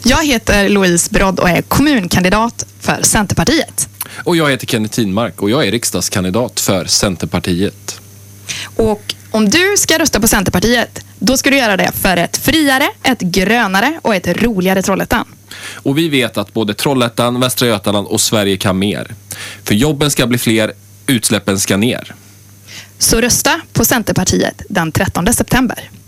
Jag heter Louise Brodd och är kommunkandidat för Centerpartiet. Och jag heter Kenneth Tinmark och jag är riksdagskandidat för Centerpartiet. Och om du ska rösta på Centerpartiet, då ska du göra det för ett friare, ett grönare och ett roligare Trollhättan. Och vi vet att både Trollhättan, Västra Götaland och Sverige kan mer. För jobben ska bli fler, utsläppen ska ner. Så rösta på Centerpartiet den 13 september.